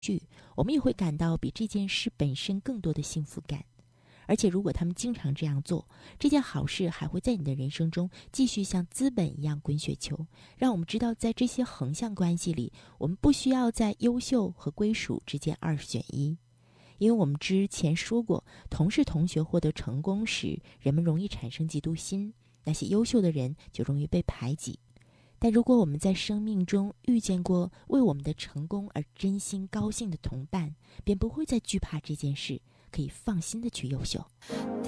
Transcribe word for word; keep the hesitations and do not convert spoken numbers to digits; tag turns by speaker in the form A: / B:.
A: 绪，我们也会感到比这件事本身更多的幸福感。而且如果他们经常这样做，这件好事还会在你的人生中继续像资本一样滚雪球，让我们知道在这些横向关系里，我们不需要在优秀和归属之间二选一。因为我们之前说过，同是同学获得成功时，人们容易产生嫉妒心，那些优秀的人就容易被排挤。但如果我们在生命中遇见过为我们的成功而真心高兴的同伴，便不会再惧怕这件事，可以放心的去优秀。